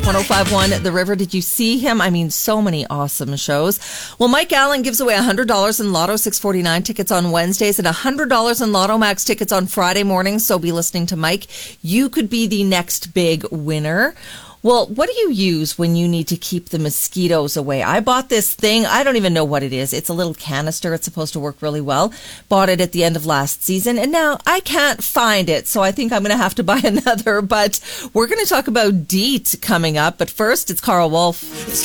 1051 The River. Did you see him? I mean, so many awesome shows. Well, Mike Allen gives away $100 in Lotto 649 tickets on Wednesdays and $100 in Lotto Max tickets on Friday mornings. So be listening to Mike. You could be the next big winner. Well, what do you use when you need to keep the mosquitoes away? I bought this thing. I don't even know what it is. It's a little canister. It's supposed to work really well. Bought it at the end of last season, and now I can't find it. So I think I'm going to have to buy another. But we're going to talk about DEET coming up. But first, it's Carl Wolf.